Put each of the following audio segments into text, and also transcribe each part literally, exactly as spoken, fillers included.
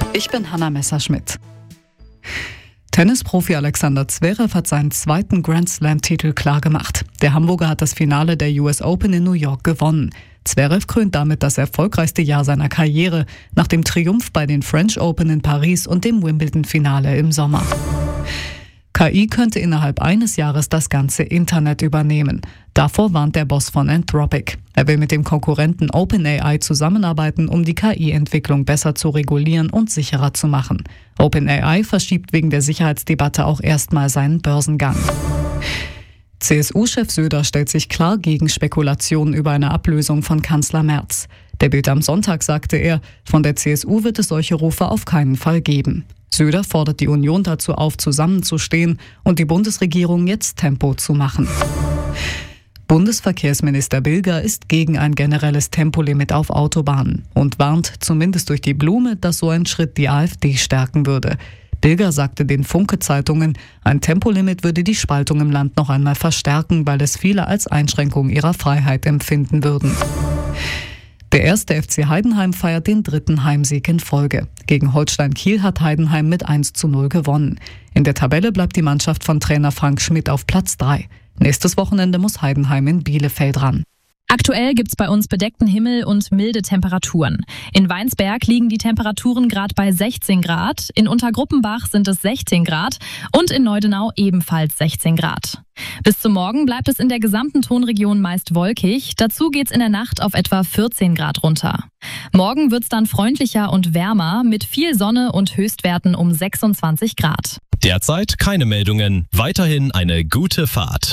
Ich bin Hanna Messerschmidt. Tennisprofi Alexander Zverev hat seinen zweiten Grand-Slam-Titel klargemacht. Der Hamburger hat das Finale der U S Open in New York gewonnen. Zverev krönt damit das erfolgreichste Jahr seiner Karriere nach dem Triumph bei den French Open in Paris und dem Wimbledon-Finale im Sommer. K I könnte innerhalb eines Jahres das ganze Internet übernehmen. Davor warnt der Boss von Anthropic. Er will mit dem Konkurrenten OpenAI zusammenarbeiten, um die K I-Entwicklung besser zu regulieren und sicherer zu machen. OpenAI verschiebt wegen der Sicherheitsdebatte auch erstmal seinen Börsengang. C S U-Chef Söder stellt sich klar gegen Spekulationen über eine Ablösung von Kanzler Merz. Der Bild am Sonntag sagte er, von der C S U wird es solche Rufe auf keinen Fall geben. Söder fordert die Union dazu auf, zusammenzustehen und die Bundesregierung jetzt Tempo zu machen. Bundesverkehrsminister Bilger ist gegen ein generelles Tempolimit auf Autobahnen und warnt zumindest durch die Blume, dass so ein Schritt die AfD stärken würde. Bilger sagte den Funke-Zeitungen, ein Tempolimit würde die Spaltung im Land noch einmal verstärken, weil es viele als Einschränkung ihrer Freiheit empfinden würden. Der erste F C Heidenheim feiert den dritten Heimsieg in Folge. Gegen Holstein Kiel hat Heidenheim mit eins zu null gewonnen. In der Tabelle bleibt die Mannschaft von Trainer Frank Schmidt auf Platz drei. Nächstes Wochenende muss Heidenheim in Bielefeld ran. Aktuell gibt's bei uns bedeckten Himmel und milde Temperaturen. In Weinsberg liegen die Temperaturen gerade bei sechzehn Grad, in Untergruppenbach sind es sechzehn Grad und in Neudenau ebenfalls sechzehn Grad. Bis zum Morgen bleibt es in der gesamten Tonregion meist wolkig, dazu geht's in der Nacht auf etwa vierzehn Grad runter. Morgen wird's dann freundlicher und wärmer mit viel Sonne und Höchstwerten um sechsundzwanzig Grad. Derzeit keine Meldungen, weiterhin eine gute Fahrt.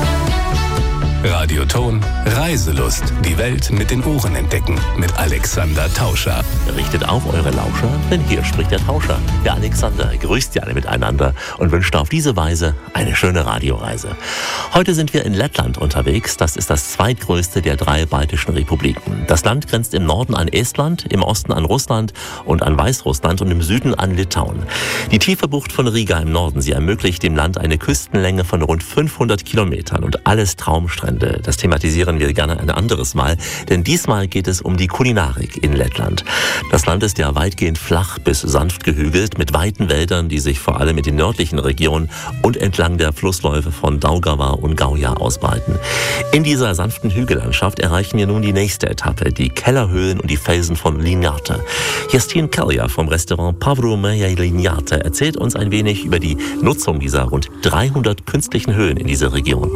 Radioton Reiselust. Die Welt mit den Ohren entdecken. Mit Alexander Tauscher. Richtet auf eure Lauscher, denn hier spricht der Tauscher. Der Alexander grüßt die alle miteinander und wünscht auf diese Weise eine schöne Radioreise. Heute sind wir in Lettland unterwegs. Das ist das zweitgrößte der drei baltischen Republiken. Das Land grenzt im Norden an Estland, im Osten an Russland und an Weißrussland und im Süden an Litauen. Die tiefe Bucht von Riga im Norden, sie ermöglicht dem Land eine Küstenlänge von rund fünfhundert Kilometern und alles Traumstrände. Das thematisieren wir gerne ein anderes Mal, denn diesmal geht es um die Kulinarik in Lettland. Das Land ist ja weitgehend flach bis sanft gehügelt, mit weiten Wäldern, die sich vor allem in den nördlichen Regionen und entlang der Flussläufe von Daugava und Gauja ausbreiten. In dieser sanften Hügellandschaft erreichen wir nun die nächste Etappe, die Kellerhöhlen und die Felsen von Linjate. Justin Kalja vom Restaurant Pavrumeja Linjate erzählt uns ein wenig über die Nutzung dieser rund dreihundert künstlichen Höhlen in dieser Region.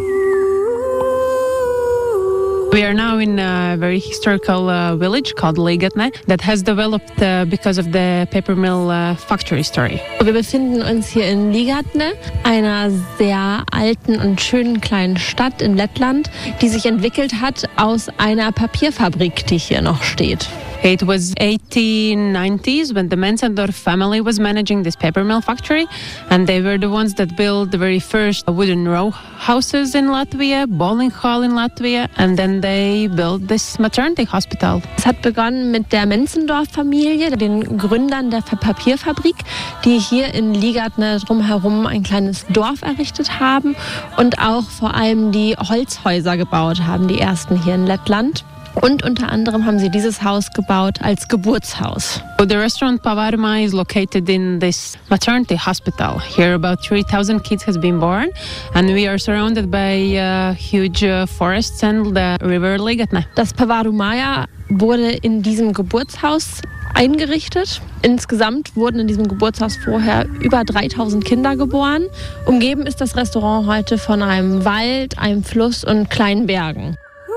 We are now in a very historical uh, village called Ligatne that has developed uh, because of the paper mill uh, factory story. Wir befinden uns hier in Ligatne, einer sehr alten und schönen kleinen Stadt in Lettland, die sich entwickelt hat aus einer Papierfabrik, die hier noch steht. It was eighteen nineties when the Mensendorf family was managing this paper mill factory, and they were the ones that built the very first wooden row houses in Latvia, bowling hall in Latvia, and then they built this maternity hospital. Es hat begonnen mit der Mensendorf-Familie, den Gründern der Papierfabrik, die hier in Ligatne drumherum ein kleines Dorf errichtet haben und auch vor allem die Holzhäuser gebaut haben, die ersten hier in Lettland. Und unter anderem haben sie dieses Haus gebaut als Geburtshaus. The restaurant Pavarma is located in this maternity hospital. Here about three thousand kids has been born and we are surrounded by uh, huge uh, forests and the river Ligatne. Das Pavarumaya wurde in diesem Geburtshaus eingerichtet. Insgesamt wurden in diesem Geburtshaus vorher über dreitausend Kinder geboren. Umgeben ist das Restaurant heute von einem Wald, einem Fluss und kleinen Bergen.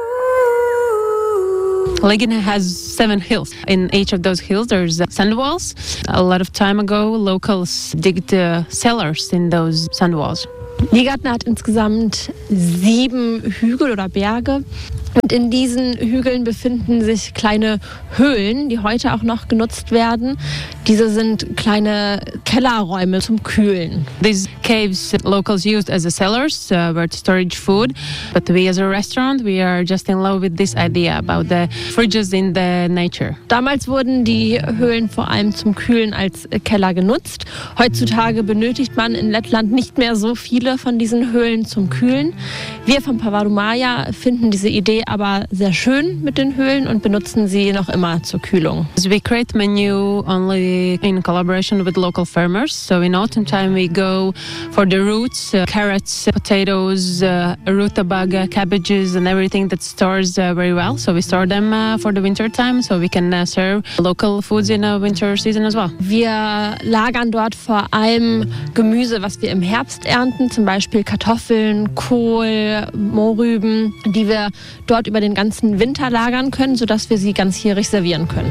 Ligatne has seven hills. In each of those hills there's sand walls. A lot of time ago locals digged uh, cellars in those sand walls. Ligatne hat insgesamt sieben Hügel oder Berge. Und in diesen Hügeln befinden sich kleine Höhlen, die heute auch noch genutzt werden. Diese sind kleine Kellerräume zum Kühlen. These caves locals used as a cellars, uh, were to storage food. But we as a restaurant, we are just in love with this idea about the fridges in the nature. Damals wurden die Höhlen vor allem zum Kühlen als Keller genutzt. Heutzutage benötigt man in Lettland nicht mehr so viele von diesen Höhlen zum Kühlen. Wir vom Pavarumaya finden diese Idee See aber sehr schön mit den Höhlen und benutzen sie noch immer zur Kühlung. So we create menu only in collaboration with local farmers. So in autumn time we go for the roots, uh, carrots, potatoes, uh, rutabaga, cabbages and everything that stores uh, very well. So we store them uh, for the winter time so we can uh, serve local foods in the winter season as well. Wir lagern dort vor allem Gemüse, was wir im Herbst ernten, zum Beispiel Kartoffeln, Kohl, Mohrrüben, die wir dort über den ganzen Winter lagern können, sodass wir sie ganzjährig servieren können.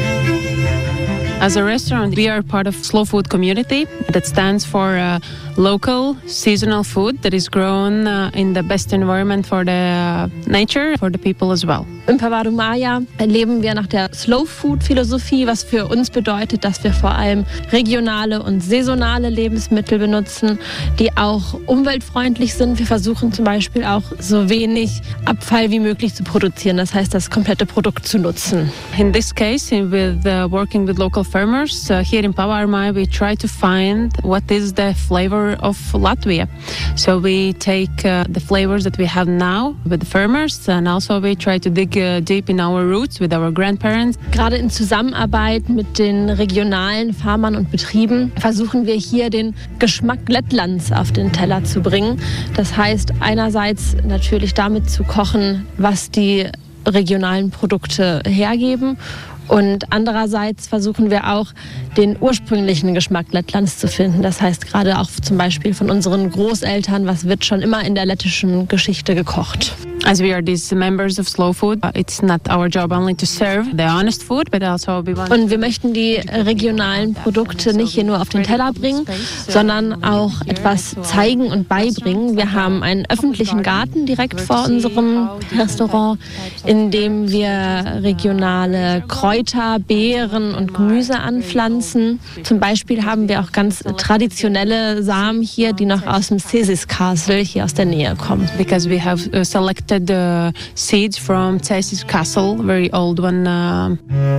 As a restaurant, we are part of Slow Food Community that stands for uh, local, seasonal food that is grown uh, in the best environment for the uh, nature, for the people as well. Im Pavado Maya leben wir nach der Slow Food Philosophie, was für uns bedeutet, dass wir vor allem regionale und saisonale Lebensmittel benutzen, die auch umweltfreundlich sind. Wir versuchen zum Beispiel auch so wenig Abfall wie möglich zu produzieren, das heißt, das komplette Produkt zu nutzen. In this case, with uh, working with local farmers, uh, here in Pavado Maya we try to find what is the flavor of Latvia. So we take uh, the flavors that we have now with the farmers and also we try to dig uh, deep in our roots with our grandparents. Gerade in Zusammenarbeit mit den regionalen Farmern und Betrieben versuchen wir hier den Geschmack Lettlands auf den Teller zu bringen. Das heißt einerseits natürlich damit zu kochen, was die regionalen Produkte hergeben. Und andererseits versuchen wir auch, den ursprünglichen Geschmack Lettlands zu finden. Das heißt gerade auch zum Beispiel von unseren Großeltern, was wird schon immer in der lettischen Geschichte gekocht. As we are these members of Slow Food, it's not our job only to serve the honest food, but also we want. Und wir möchten die regionalen Produkte nicht hier nur auf den Teller bringen, sondern auch etwas zeigen und beibringen. Wir haben einen öffentlichen Garten direkt vor unserem Restaurant, in dem wir regionale Kräuter, Beeren und Gemüse anpflanzen. Zum Beispiel haben wir auch ganz traditionelle Samen hier, die noch aus dem Cesis Castle hier aus der Nähe kommen. Because we have uh, selected the seeds from Cesis Castle, very old one. Uh,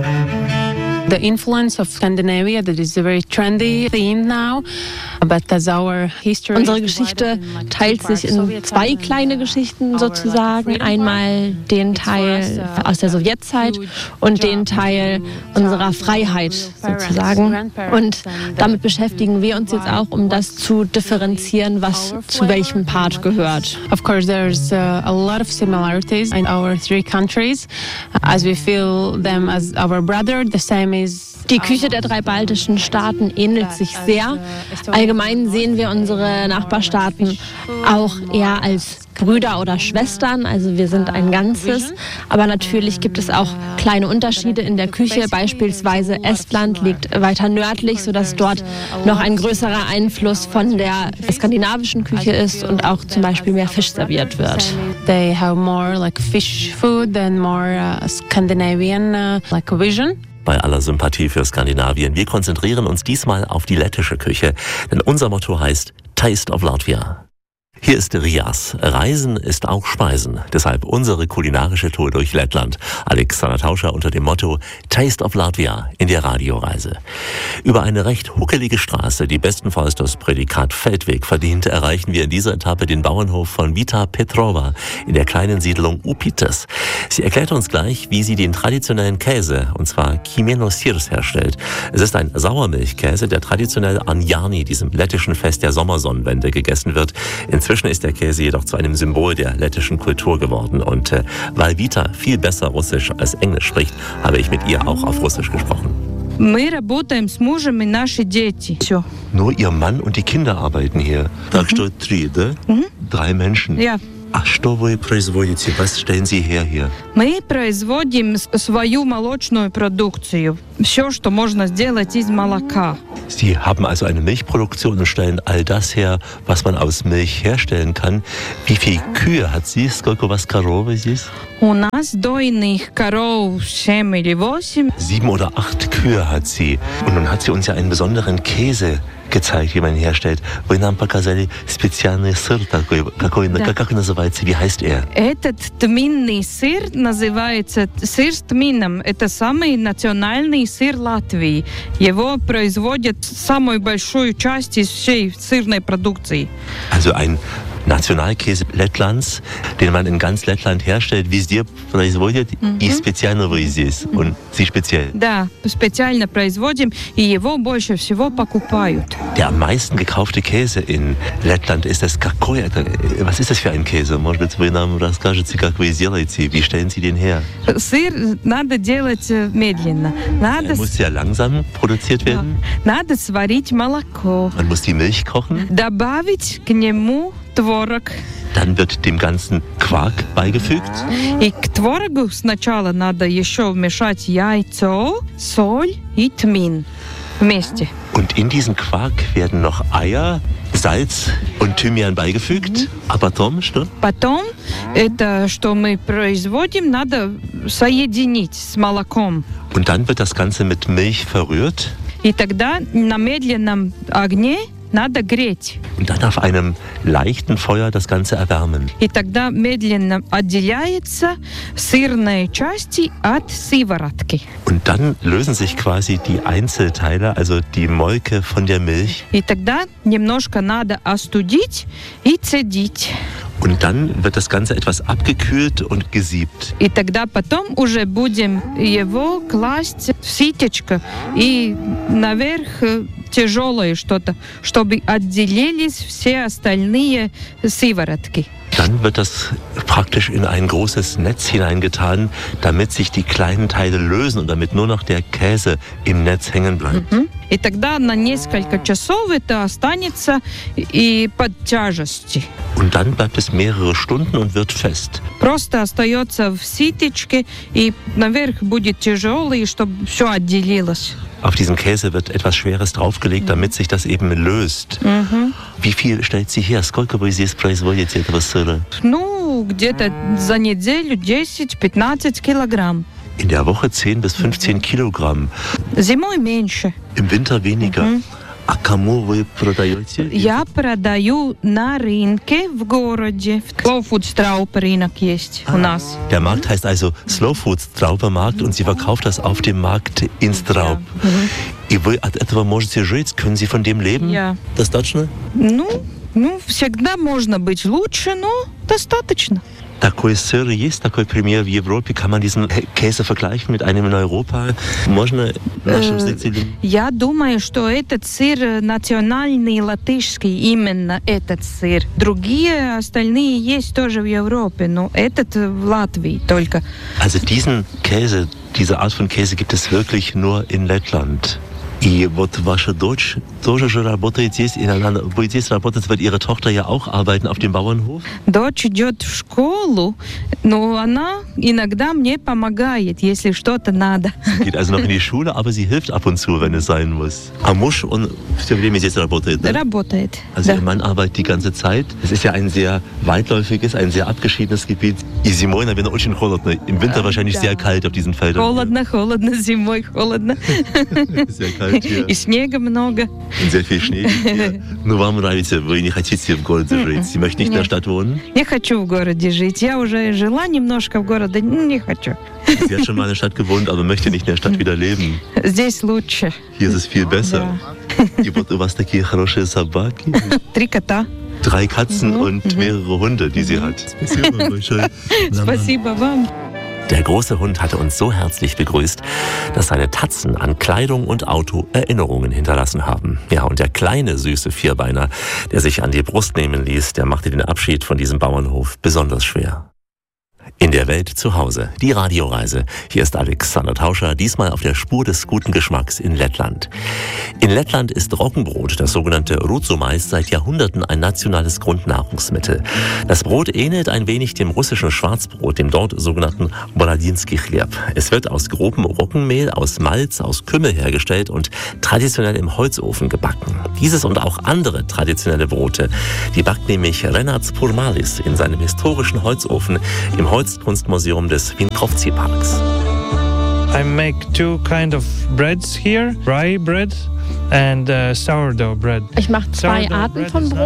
the influence of Scandinavia, that is a very trendy theme now. But as our history Unsere Geschichte teilt sich in zwei kleine Geschichten sozusagen. Einmal den Teil aus der Sowjetzeit und den Teil unserer Freiheit sozusagen. Und damit beschäftigen wir uns jetzt auch, um das zu differenzieren, was zu welchem Part gehört. Of course, there's uh, a lot of similarities in our three countries, as we feel them as our brother. The same is Die Küche der drei baltischen Staaten ähnelt sich sehr. Allgemein sehen wir unsere Nachbarstaaten auch eher als Brüder oder Schwestern, also wir sind ein Ganzes. Aber natürlich gibt es auch kleine Unterschiede in der Küche. Beispielsweise Estland liegt weiter nördlich, sodass dort noch ein größerer Einfluss von der skandinavischen Küche ist und auch zum Beispiel mehr Fisch serviert wird. They have more like fish food and more uh, Scandinavian uh, like vision. Bei aller Sympathie für Skandinavien, wir konzentrieren uns diesmal auf die lettische Küche, denn unser Motto heißt Taste of Latvia. Hier ist Rias. Reisen ist auch Speisen. Deshalb unsere kulinarische Tour durch Lettland. Alexander Tauscher unter dem Motto Taste of Latvia in der Radioreise. Über eine recht huckelige Straße, die bestenfalls das Prädikat Feldweg verdient, erreichen wir in dieser Etappe den Bauernhof von Vita Petrova in der kleinen Siedlung Upites. Sie erklärt uns gleich, wie sie den traditionellen Käse, und zwar Kimieno Sirs, herstellt. Es ist ein Sauermilchkäse, der traditionell an Jarni, diesem lettischen Fest der Sommersonnenwende, gegessen wird. Inzwischen ist der Käse jedoch zu einem Symbol der lettischen Kultur geworden. Und äh, weil Vita viel besser Russisch als Englisch spricht, habe ich mit ihr auch auf Russisch gesprochen. Nur ihr Mann und die Kinder arbeiten hier. Так что три, да? Drei Menschen. Ja. А что вы производите? Was stellen Sie her hier? Мы производим свою молочную продукцию. Все, что можно сделать из молока. Sie haben also eine Milchproduktion und stellen all das her, was man aus Milch herstellen kann. Wie viele Kühe hat sie? Сколько у вас коровы здесь? У нас дойных коров семь или восемь. Sieben oder acht Kühe hat sie. Und nun hat sie uns ja einen besonderen Käse gezeigt, wie man ihn herstellt. Вы нам показали специальный сыр такой, какой, да. Как называется, wie heißt er? Этот тминный сыр называется сыр с тмином. Это самый национальный сыр Латвии. Его производят самую большую часть из всей сырной продукции. Also ein Nationalkäse Lettlands, den man in ganz Lettland herstellt. Везде производят и специально вы здесь. Und Sie speziell. Да, специально производим, и его больше всего покупают. Der am meisten gekaufte Käse in Lettland ist das Какой. Was ist das für ein Käse? Может быть, вы нам расскажете, как вы делаете? Wie stellen Sie den her? Сыр надо делать медленно. Надо, Er muss sehr langsam produziert werden. надо сварить молоко, Man muss die Milch kochen. добавить к нему творог. Dann wird dem Ganzen Quark beigefügt. И к творогу сначала надо еще вмешать яйцо, соль и тмин вместе. Und in diesen Quark werden noch Eier, Salz und Thymian beigefügt. А потом, что? Потом это, что мы производим, надо соединить с молоком. Und dann wird das Ganze mit Milch verrührt. И тогда на медленном огне надо греть. Und dann auf einem leichten Feuer das Ganze erwärmen. И тогда медленно отделяются сырные части от сыворотки. Und dann lösen sich quasi die Einzelteile, also die Molke von der Milch. И тогда немножко надо остудить и цедить. Und dann wird das Ganze etwas abgekühlt und gesiebt. И тогда потом уже будем его класть в ситечко и наверх тяжелое что-то, чтобы отделились все остальные сыворотки. Dann wird das praktisch in ein großes Netz hineingetan, damit sich die kleinen Teile lösen und damit nur noch der Käse im Netz hängen bleibt. И тогда на несколько часов это останется и под тяжестью. Und dann bleibt es mehrere Stunden und wird fest. Просто остается в ситечке и наверх будет тяжелый, чтобы все отделилось. Auf diesen Käse wird etwas Schweres draufgelegt, damit sich das eben löst. Мгм. Wie viel stellt sie her? Сколько вы здесь производите этого сыра? Ну, где-то за неделю десять-пятнадцать килограмм. In der Woche zehn bis fünfzehn Kilogramm. Зимой меньше. Im Winter weniger. А кому вы продаете? Я продаю на рынке в городе. Slow Food Straub рынок есть у нас. Der Markt heißt also Slow Food Straubermarkt und sie verkauft das auf dem Markt in Straub. И вы от этого можете жить? Können Sie von dem leben? Ja. Достаточно? Ну, ну, всегда можно быть лучше, но достаточно. Такой сыр есть, такой пример в Европе. Kann man diesen Käse vergleichen mit einem in Europa? Можно нашим зрителям? Я думаю, что этот сыр национальный латышский, именно этот сыр. Другие остальные есть тоже в Европе, но этот в Латвии только. Also diesen Käse, diese Art von Käse gibt es wirklich nur in Lettland. И вот ваша дочь тоже же работает здесь, и она будет здесь работать, wird ihre Tochter ja auch arbeiten auf dem Bauernhof? Дочь идет в школу, но она иногда мне помогает, если что-то надо. Sie geht also noch in die Schule, aber sie hilft ab und zu, wenn es sein muss. А муж, он все время здесь работает, ne? Работает. Also Да. ihr Mann arbeitet die ganze Zeit. Es ist ja ein sehr weitläufiges, ein sehr abgeschiedenes Gebiet. И зимой, наверное, очень холодно. Im Winter wahrscheinlich sehr kalt auf diesen Feldern. Холодно, холодно, зимой холодно. Sehr kalt hier. И снега много. Und sehr viel Schnee hier. Но вам нравится, вы не хотите в городе жить? Sie möchten nicht in der Stadt wohnen? Не хочу в городе жить. Я уже жила немножко в городе, не хочу. Sie hat schon mal in der Stadt gewohnt, aber möchte nicht in der Stadt wieder leben. Здесь лучше. Hier ist es viel besser. И вот у вас такие хорошие собаки. Три кота. Drei Katzen und mehrere Hunde, die sie hat. Спасибо вам. Der große Hund hatte uns so herzlich begrüßt, dass seine Tatzen an Kleidung und Auto Erinnerungen hinterlassen haben. Ja, und der kleine, süße Vierbeiner, der sich an die Brust nehmen ließ, der machte den Abschied von diesem Bauernhof besonders schwer. In der Welt zu Hause, die Radioreise. Hier ist Alexander Tauscher, diesmal auf der Spur des guten Geschmacks in Lettland. In Lettland ist Roggenbrot, das sogenannte Rūtsumais, seit Jahrhunderten ein nationales Grundnahrungsmittel. Das Brot ähnelt ein wenig dem russischen Schwarzbrot, dem dort sogenannten Borodinski chlieb. Es wird aus grobem Roggenmehl, aus Malz, aus Kümmel hergestellt und traditionell im Holzofen gebacken. Dieses und auch andere traditionelle Brote, die backt nämlich Renats Purmalis in seinem historischen Holzofen im Holzkunstmuseum des Vinkovci Parks. I make two kind of breads here, rye bread and uh, sourdough bread. Ich mache zwei Sourdough Arten bread von is not Brot.